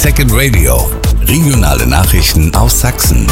Second Radio. Regionale Nachrichten aus Sachsen.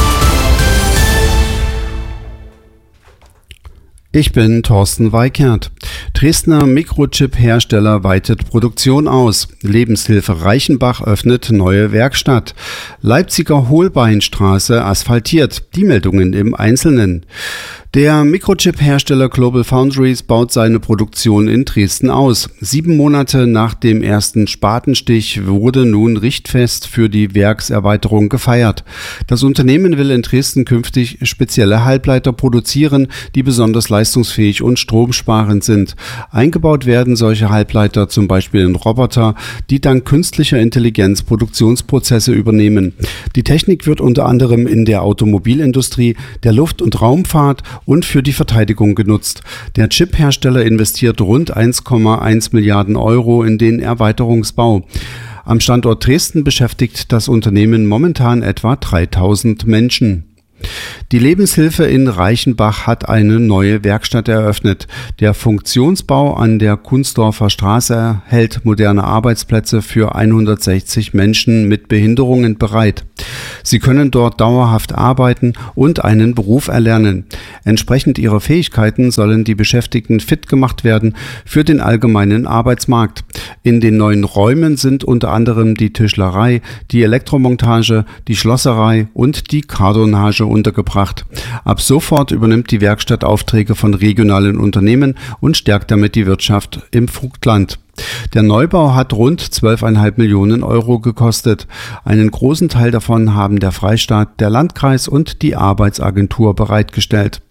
Ich bin Thorsten Weikert. Dresdner Mikrochip-Hersteller weitet Produktion aus. Lebenshilfe Reichenbach öffnet neue Werkstatt. Leipziger Holbeinstraße asphaltiert. Die Meldungen im Einzelnen. Der Mikrochip-Hersteller Global Foundries baut seine Produktion in Dresden aus. 7 Monate nach dem ersten Spatenstich wurde nun richtfest für die Werkserweiterung gefeiert. Das Unternehmen will in Dresden künftig spezielle Halbleiter produzieren, die besonders leistungsfähig und stromsparend sind. Eingebaut werden solche Halbleiter zum Beispiel in Roboter, die dank künstlicher Intelligenz Produktionsprozesse übernehmen. Die Technik wird unter anderem in der Automobilindustrie, der Luft- und Raumfahrt und für die Verteidigung genutzt. Der Chip-Hersteller investiert rund 1,1 Milliarden Euro in den Erweiterungsbau. Am Standort Dresden beschäftigt das Unternehmen momentan etwa 3000 Menschen. Die Lebenshilfe in Reichenbach hat eine neue Werkstatt eröffnet. Der Funktionsbau an der Kunsdorfer Straße hält moderne Arbeitsplätze für 160 Menschen mit Behinderungen bereit. Sie können dort dauerhaft arbeiten und einen Beruf erlernen. Entsprechend ihrer Fähigkeiten sollen die Beschäftigten fit gemacht werden für den allgemeinen Arbeitsmarkt. In den neuen Räumen sind unter anderem die Tischlerei, die Elektromontage, die Schlosserei und die Kardonage untergebracht. Ab sofort übernimmt die Werkstatt Aufträge von regionalen Unternehmen und stärkt damit die Wirtschaft im Vogtland. Der Neubau hat rund 12,5 Millionen Euro gekostet. Einen großen Teil davon haben der Freistaat, der Landkreis und die Arbeitsagentur bereitgestellt.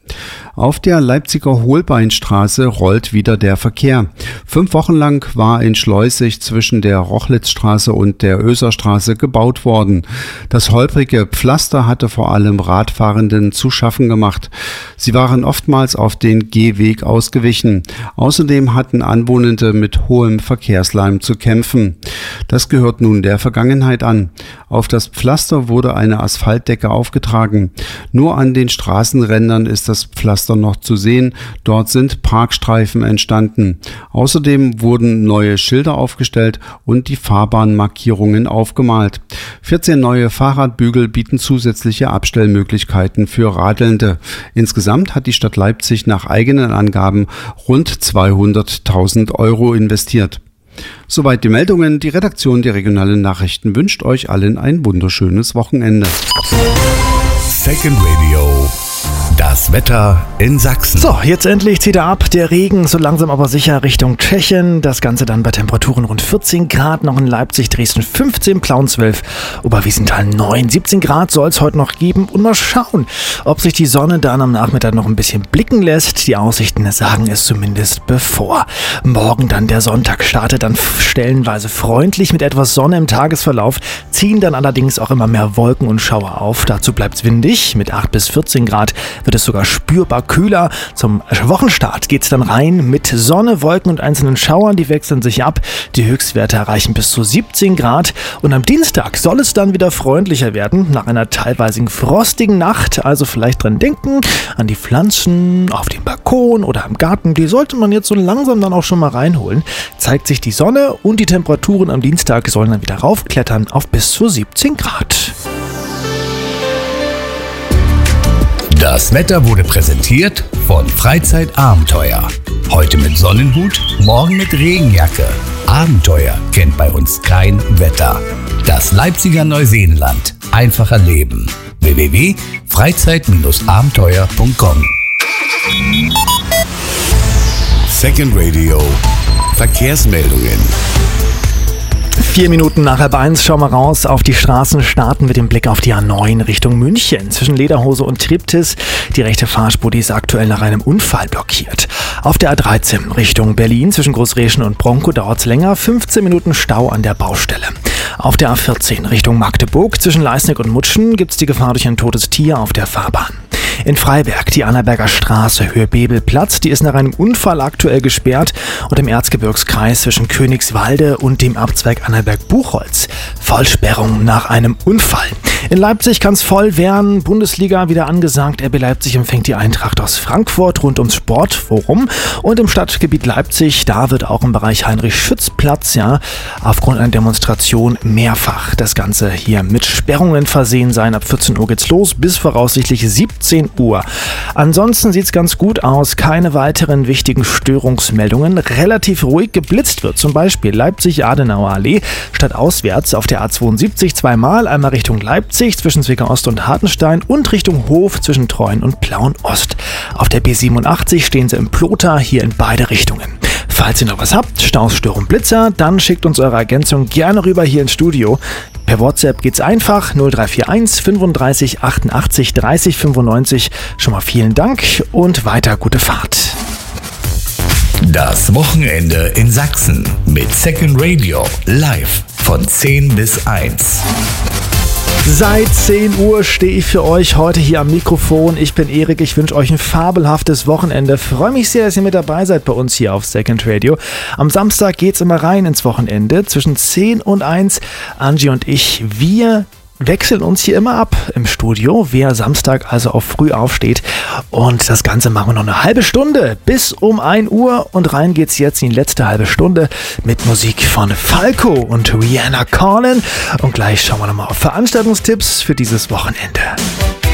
Auf der Leipziger Holbeinstraße rollt wieder der Verkehr. 5 Wochen lang war in Schleusig zwischen der Rochlitzstraße und der Oeserstraße gebaut worden. Das holprige Pflaster hatte vor allem Radfahrenden zu schaffen gemacht. Sie waren oftmals auf den Gehweg ausgewichen. Außerdem hatten Anwohnende mit hohem Verkehrslärm zu kämpfen. Das gehört nun der Vergangenheit an. Auf das Pflaster wurde eine Asphaltdecke aufgetragen. Nur an den Straßenrändern ist das Pflaster noch zu sehen. Dort sind Parkstreifen entstanden. Außerdem wurden neue Schilder aufgestellt und die Fahrbahnmarkierungen aufgemalt. 14 neue Fahrradbügel bieten zusätzliche Abstellmöglichkeiten für Radelnde. Insgesamt hat die Stadt Leipzig nach eigenen Angaben rund 200.000 Euro investiert. Soweit die Meldungen. Die Redaktion der regionalen Nachrichten wünscht euch allen ein wunderschönes Wochenende. Second Radio. Das Wetter in Sachsen. So, jetzt endlich zieht er ab. Der Regen so langsam aber sicher Richtung Tschechien. Das Ganze dann bei Temperaturen rund 14 Grad. Noch in Leipzig, Dresden 15, Plauen 12, Oberwiesenthal 9. 17 Grad soll es heute noch geben. Und mal schauen, ob sich die Sonne dann am Nachmittag noch ein bisschen blicken lässt. Die Aussichten sagen es zumindest bevor. Morgen dann der Sonntag startet dann stellenweise freundlich mit etwas Sonne im Tagesverlauf. Ziehen dann allerdings auch immer mehr Wolken und Schauer auf. Dazu bleibt es windig. Mit 8 bis 14 Grad wird es sogar spürbar kühler. Zum Wochenstart geht es dann rein mit Sonne, Wolken und einzelnen Schauern. Die wechseln sich ab. Die Höchstwerte erreichen bis zu 17 Grad. Und am Dienstag soll es dann wieder freundlicher werden. Nach einer teilweise frostigen Nacht. Also vielleicht dran denken, an die Pflanzen auf dem Balkon oder im Garten. Die sollte man jetzt so langsam dann auch schon mal reinholen. Zeigt sich die Sonne und die Temperaturen am Dienstag sollen dann wieder raufklettern auf bis zu 17 Grad. Das Wetter wurde präsentiert von Freizeitabenteuer. Heute mit Sonnenhut, morgen mit Regenjacke. Abenteuer kennt bei uns kein Wetter. Das Leipziger Neuseenland. Einfacher Leben. www.freizeit-abenteuer.com. Second Radio. Verkehrsmeldungen. 4 Minuten nach 1:30 schauen wir raus auf die Straßen, starten mit dem Blick auf die A9 Richtung München. Zwischen Lederhose und Triptis, die rechte Fahrspur, die ist aktuell nach einem Unfall blockiert. Auf der A13 Richtung Berlin, zwischen Großreschen und Bronkow dauert es länger, 15 Minuten Stau an der Baustelle. Auf der A14 Richtung Magdeburg, zwischen Leisnig und Mutschen, gibt es die Gefahr durch ein totes Tier auf der Fahrbahn. In Freiberg, die Annaberger Straße, Höhe Bebelplatz, die ist nach einem Unfall aktuell gesperrt und im Erzgebirgskreis zwischen Königswalde und dem Abzweig Annaberg-Buchholz. Vollsperrung nach einem Unfall. In Leipzig kann es voll werden, Bundesliga wieder angesagt. RB Leipzig empfängt die Eintracht aus Frankfurt rund ums Sportforum. Und im Stadtgebiet Leipzig, da wird auch im Bereich Heinrich-Schütz-Platz, aufgrund einer Demonstration mehrfach das Ganze hier mit Sperrungen versehen sein. Ab 14 Uhr geht's los, bis voraussichtlich 17 Uhr. Ansonsten sieht's ganz gut aus, keine weiteren wichtigen Störungsmeldungen. Relativ ruhig geblitzt wird, zum Beispiel Leipzig-Adenauer Allee, statt auswärts auf der A72 zweimal, einmal Richtung Leipzig zwischen Zwickau Ost und Hartenstein und Richtung Hof zwischen Treuen und Plauen Ost. Auf der B87 stehen sie im Ploter, hier in beide Richtungen. Falls ihr noch was habt, Staus, Störung, Blitzer, dann schickt uns eure Ergänzung gerne rüber hier ins Studio. Per WhatsApp geht's einfach 0341 35 88 30 95. Schon mal vielen Dank und weiter gute Fahrt. Das Wochenende in Sachsen mit Second Radio live von 10 bis 1. Seit 10 Uhr stehe ich für euch heute hier am Mikrofon. Ich bin Erik, ich wünsche euch ein fabelhaftes Wochenende. Freue mich sehr, dass ihr mit dabei seid bei uns hier auf Second Radio. Am Samstag geht's immer rein ins Wochenende. Zwischen 10 und 1, Angie und ich, wir wechseln uns hier immer ab im Studio, wer Samstag also auf früh aufsteht. Und das Ganze machen wir noch eine halbe Stunde bis um 1 Uhr. Und rein geht's jetzt in die letzte halbe Stunde mit Musik von Falco und Rihanna Callen. Und gleich schauen wir nochmal auf Veranstaltungstipps für dieses Wochenende.